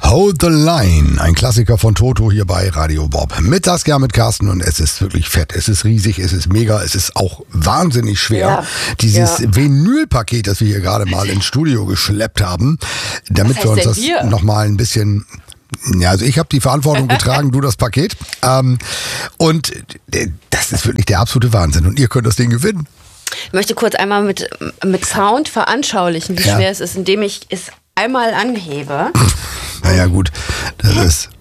Hold the Line, ein Klassiker von Toto hier bei Radio Bob. Mit Saskia, mit Carsten, und es ist wirklich fett, es ist riesig, es ist mega, es ist auch wahnsinnig schwer. Ja. Dieses Vinylpaket, das wir hier gerade mal ins Studio geschleppt haben, damit wir uns das nochmal ein bisschen... Ja, also ich habe die Verantwortung getragen, du das Paket. Und das ist wirklich der absolute Wahnsinn. Und ihr könnt das Ding gewinnen. Ich möchte kurz einmal mit Sound veranschaulichen, wie schwer es ist, indem ich es einmal anhebe. Naja gut, das ist...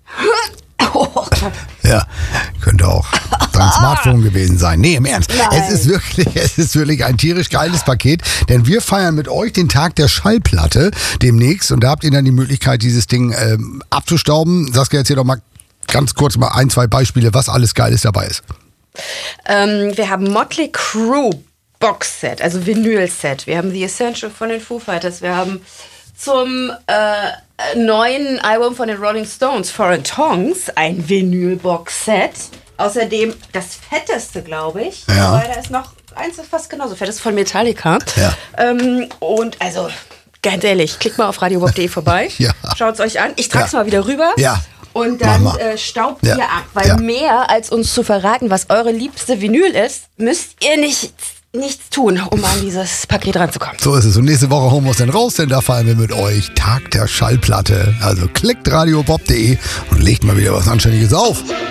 Ja, könnte auch dein Smartphone gewesen sein. Nee, im Ernst. Nein. Es ist wirklich ein tierisch geiles Paket, denn wir feiern mit euch den Tag der Schallplatte demnächst und da habt ihr dann die Möglichkeit, dieses Ding abzustauben. Saskia, erzähl doch mal ganz kurz mal 1, 2 Beispiele, was alles Geiles dabei ist. Wir haben Motley Crue Boxset, also Vinyl-Set. Wir haben The Essential von den Foo Fighters. Wir haben zum neuen Album von den Rolling Stones, Foreign Tongues, ein Vinyl-Box-Set. Außerdem das fetteste, glaube ich. Ja. Aber da ist noch eins, das fast genauso fett ist, von Metallica. Ja. Und also, ganz ehrlich, klickt mal auf radiobob.de vorbei. Ja. Schaut es euch an. Ich trage es mal wieder rüber. Ja. Und dann staubt ihr ab. Weil mehr als uns zu verraten, was eure liebste Vinyl ist, müsst ihr nichts tun, um an dieses Paket ranzukommen. So ist es. Und nächste Woche holen wir uns dann raus, denn da feiern wir mit euch Tag der Schallplatte. Also klickt radiobob.de und legt mal wieder was Anständiges auf.